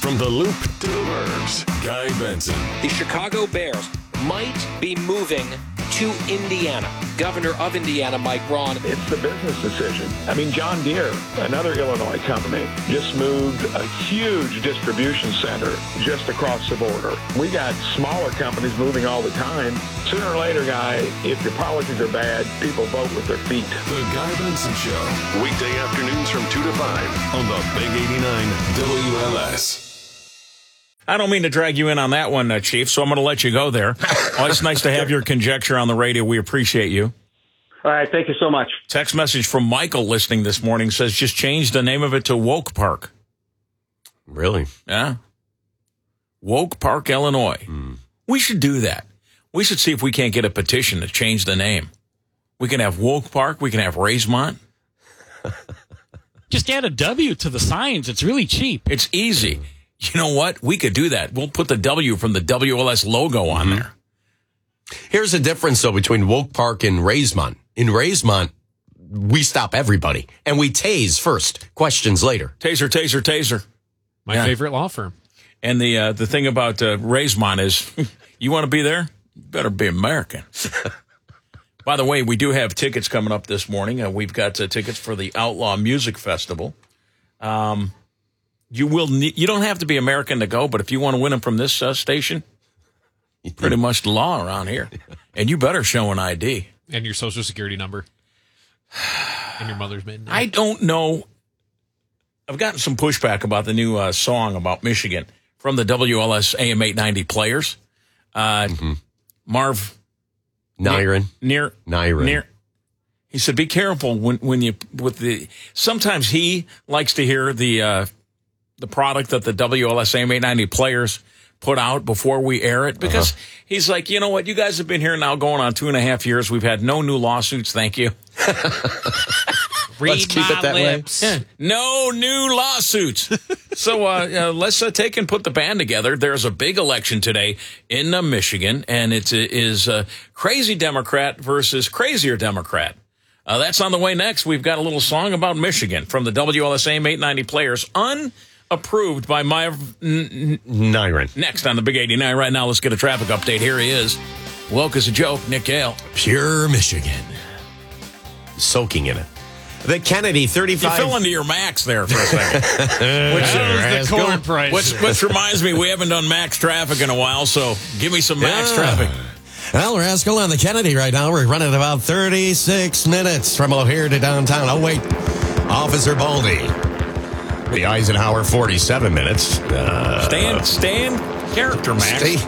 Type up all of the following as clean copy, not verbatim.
From the Loop to the Burbs, Guy Benson. The Chicago Bears might be moving to Indiana. Governor of Indiana, Mike Braun. It's the business decision. I mean, John Deere, another Illinois company, just moved a huge distribution center just across the border. We got smaller companies moving all the time. Sooner or later, Guy, if your policies are bad, people vote with their feet. The Guy Benson Show. Weekday afternoons from 2 to 5 on the Big 89 WLS. I don't mean to drag you in on that one, Chief, so I'm going to let you go there. Oh, it's nice to have your conjecture on the radio. We appreciate you. All right, thank you so much. Text message from Michael listening this morning says just change the name of it to Woke Park. Really? Yeah. Woke Park, Illinois. We should do that. We should see if we can't get a petition to change the name. We can have Woke Park. We can have Raisemont. Just add a W to the signs. It's really cheap. It's easy. You know what? We could do that. We'll put the W from the WLS logo on there. Here's the difference, though, between Woke Park and Raisemont. In Raisemont, we stop everybody, and we tase first, questions later. Taser, taser, taser. My favorite law firm. And the thing about Raisemont is, you want to be there? You better be American. By the way, we do have tickets coming up this morning. We've got tickets for the Outlaw Music Festival. You don't have to be American to go, but if you want to win them from this station, pretty much the law around here. And you better show an ID. And your social security number. And your mother's maiden name. I don't know. I've gotten some pushback about the new song about Michigan from the WLS AM 890 players. Marv Niren. He said, be careful when you sometimes he likes to hear the product that the WLS AM 890 players put out before we air it, because he's like, you know what, you guys have been here now going on 2.5 years. We've had no new lawsuits. Thank you. Let's keep it that way. Yeah, no new lawsuits. So let's take and put the band together. There's a big election today in Michigan, and it is crazy Democrat versus crazier Democrat. That's on the way next. We've got a little song about Michigan from the WLS AM 890 players, approved by Niren. Next on the Big 89. Right now, let's get a traffic update. Here he is. Woke as a joke, Nick Gale. Pure Michigan. Soaking in it. The Kennedy 35. You fell into your Max there for a second. That was the corn price. Which reminds me, we haven't done Max traffic in a while, so give me some Max traffic. Well, Rascal on the Kennedy right now. We're running about 36 minutes from O'Hare to downtown. Oh, wait. Officer Baldy. The Eisenhower, 47 minutes. Stand character, Max.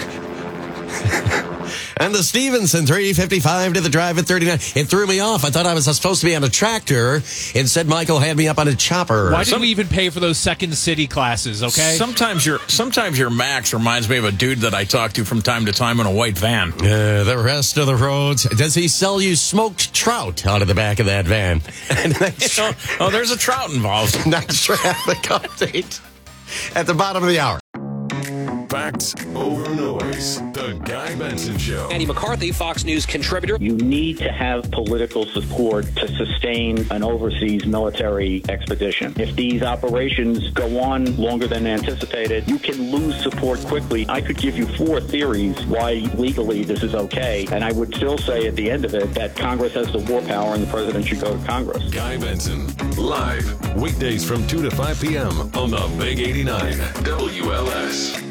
And the Stevenson, 355 to the drive at 39. It threw me off. I thought I was supposed to be on a tractor. Instead, Michael had me up on a chopper. Why did we even pay for those second city classes, okay? Sometimes your Max reminds me of a dude that I talk to from time to time in a white van. The rest of the roads. Does he sell you smoked trout out of the back of that van? There's a trout involved. Next traffic update at the bottom of the hour. Facts over noise. The Guy Benson Show. Andy McCarthy, Fox News contributor. You need to have political support to sustain an overseas military expedition. If these operations go on longer than anticipated, you can lose support quickly. I could give you 4 theories why legally this is okay, and I would still say at the end of it that Congress has the war power and the president should go to Congress. Guy Benson, live, weekdays from 2 to 5 p.m. on the Big 89 WLS.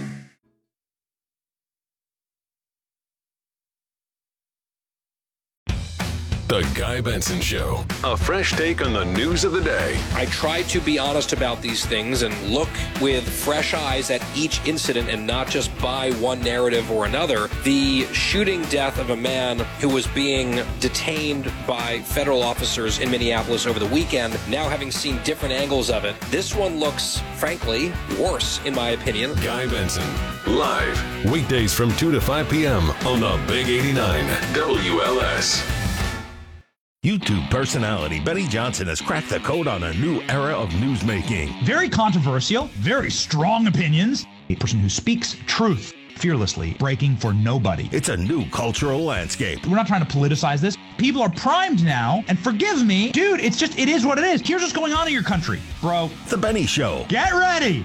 The Guy Benson Show. A fresh take on the news of the day. I try to be honest about these things and look with fresh eyes at each incident and not just buy one narrative or another. The shooting death of a man who was being detained by federal officers in Minneapolis over the weekend, now having seen different angles of it, this one looks, frankly, worse, in my opinion. Guy Benson, live, weekdays from 2 to 5 p.m. on the Big 89 WLS. YouTube personality Benny Johnson has cracked the code on a new era of newsmaking. Very controversial, very strong opinions. A person who speaks truth fearlessly, breaking for nobody. It's a new cultural landscape. We're not trying to politicize this. People are primed now, and forgive me, dude, it is what it is. Here's what's going on in your country, bro. The Benny Show. Get ready.